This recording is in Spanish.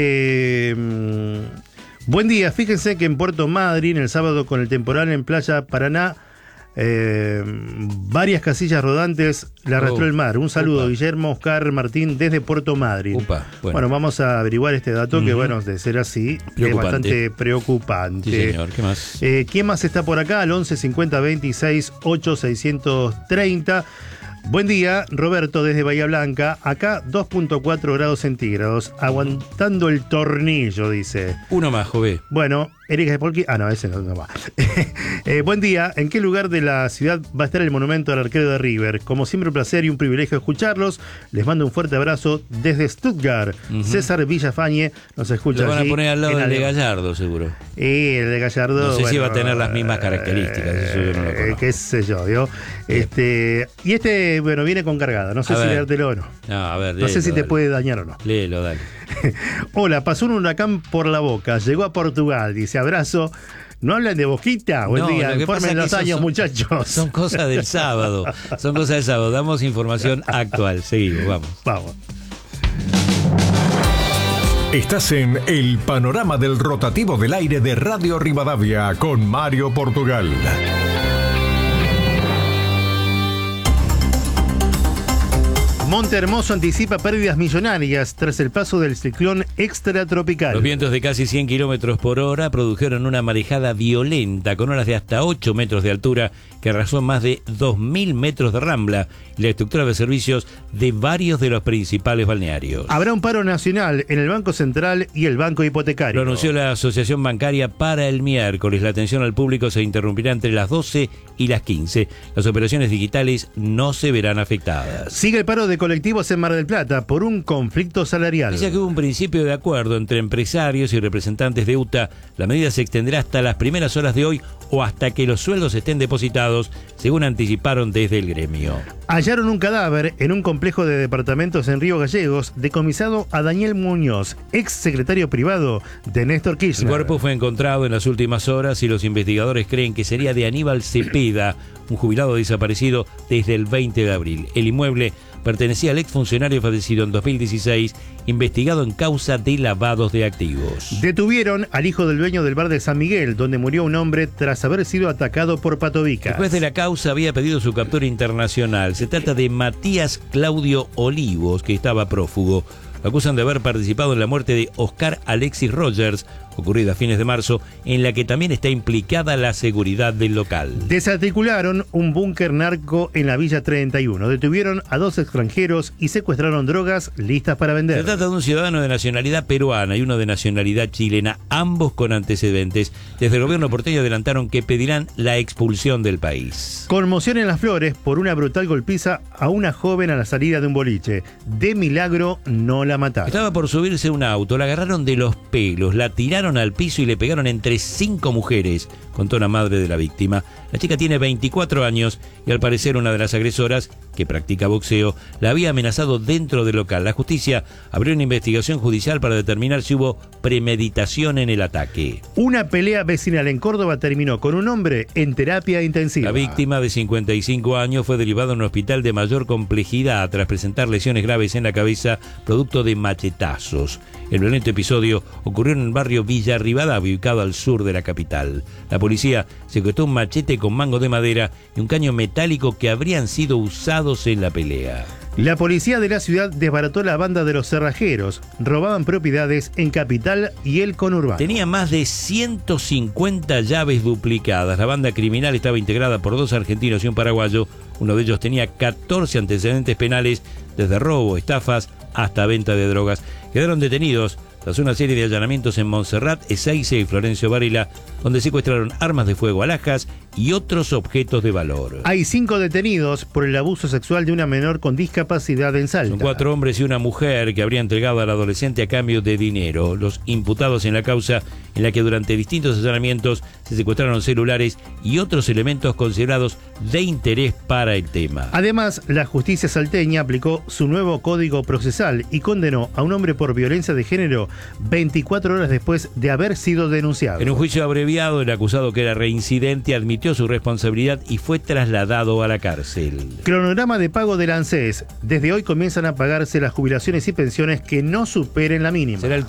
Buen día, fíjense que en Puerto Madryn el sábado con el temporal en Playa Paraná, varias casillas rodantes le arrastró el mar. Un saludo, Guillermo Oscar Martín desde Puerto Madryn. Bueno, vamos a averiguar este dato que, bueno, de ser así, es bastante preocupante. Sí, señor, ¿qué más? ¿Quién más está por acá? Al 11 50 26 8 630. Buen día, Roberto desde Bahía Blanca. Acá 2.4 grados centígrados, aguantando el tornillo, dice. Uno más, Jové. Bueno, Erika de Polqui. Ah, no, ese no va. Buen día. ¿En qué lugar de la ciudad va a estar el monumento al arquero de River? Como siempre, un placer y un privilegio escucharlos. Les mando un fuerte abrazo desde Stuttgart. César Villafañe nos escucha. Lo van a poner al lado del de Gallardo, seguro. El de Gallardo. No sé si va a tener las mismas características. Eso yo no lo conozco. Qué sé yo, ¿vio? Y bueno, viene con cargada. No sé si leértelo o no. No, a ver, no sé si te puede dañar o no. Léelo, dale. Hola, pasó un huracán por La Boca. Llegó a Portugal. Dice, abrazo. ¿No hablan de Boquita? Buen día, informen los años, muchachos. Son cosas del sábado. Son cosas del sábado. Damos información actual. Seguimos, vamos. Vamos. Estás en el panorama del rotativo del aire de Radio Rivadavia con Mario Portugal. Monte Hermoso anticipa pérdidas millonarias tras el paso del ciclón extratropical. Los vientos de casi 100 kilómetros por hora produjeron una marejada violenta con olas de hasta 8 metros de altura que arrasó más de 2.000 metros de rambla y la estructura de servicios de varios de los principales balnearios. Habrá un paro nacional en el Banco Central y el Banco Hipotecario. Lo anunció la Asociación Bancaria para el miércoles. La atención al público se interrumpirá entre las 12 y las 15. Las operaciones digitales no se verán afectadas. Sigue el paro de colectivos en Mar del Plata por un conflicto salarial. Pese a que hubo un principio de acuerdo entre empresarios y representantes de UTA, la medida se extenderá hasta las primeras horas de hoy o hasta que los sueldos estén depositados, según anticiparon desde el gremio. Hallaron un cadáver en un complejo de departamentos en Río Gallegos, decomisado a Daniel Muñoz, ex secretario privado de Néstor Kirchner. El cuerpo fue encontrado en las últimas horas y los investigadores creen que sería de Aníbal Cepeda, un jubilado desaparecido desde el 20 de abril. El inmueble pertenecía al exfuncionario fallecido en 2016, investigado en causa de lavados de activos. Detuvieron al hijo del dueño del bar de San Miguel, donde murió un hombre tras haber sido atacado por patovicas. El juez de la causa había pedido su captura internacional. Se trata de Matías Claudio Olivos, que estaba prófugo. Lo acusan de haber participado en la muerte de Oscar Alexis Rogers, ocurrida a fines de marzo, en la que también está implicada la seguridad del local. Desarticularon un búnker narco en la Villa 31. Detuvieron a 2 extranjeros y secuestraron drogas listas para vender. Se trata de un ciudadano de nacionalidad peruana y uno de nacionalidad chilena, ambos con antecedentes. Desde el gobierno porteño adelantaron que pedirán la expulsión del país. Conmoción en Las Flores por una brutal golpiza a una joven a la salida de un boliche. De milagro no la mataron. Estaba por subirse a un auto, la agarraron de los pelos, la tiraron al piso y le pegaron entre 5 mujeres, contó la madre de la víctima. La chica tiene 24 años y al parecer una de las agresoras, que practica boxeo, la había amenazado dentro del local. La justicia abrió una investigación judicial para determinar si hubo premeditación en el ataque. Una pelea vecinal en Córdoba terminó con un hombre en terapia intensiva. La víctima, de 55 años, fue derivada a un hospital de mayor complejidad tras presentar lesiones graves en la cabeza producto de machetazos. El violento episodio ocurrió en el barrio Villa Rivadavia, ubicado al sur de la capital. La policía secuestró un machete con mango de madera y un caño metálico que habrían sido usados en la pelea. La policía de la ciudad desbarató la banda de los cerrajeros. Robaban propiedades en Capital y el conurbano. Tenía más de 150 llaves duplicadas. La banda criminal estaba integrada por 2 argentinos y un paraguayo. Uno de ellos tenía 14 antecedentes penales, desde robo, estafas hasta venta de drogas. Quedaron detenidos tras una serie de allanamientos en Montserrat, Ezeiza y Florencio Varela, donde secuestraron armas de fuego, alhajas y otros objetos de valor. Hay 5 detenidos por el abuso sexual de una menor con discapacidad en Salta. Son 4 hombres y una mujer que habrían entregado al adolescente a cambio de dinero. Los imputados en la causa, en la que durante distintos allanamientos se secuestraron celulares y otros elementos considerados de interés para el tema. Además, la justicia salteña aplicó su nuevo código procesal y condenó a un hombre por violencia de género 24 horas después de haber sido denunciado. En un juicio abreviado, el acusado, que era reincidente, admitió su responsabilidad y fue trasladado a la cárcel. Cronograma de pago del ANSES. Desde hoy comienzan a pagarse las jubilaciones y pensiones que no superen la mínima. Será el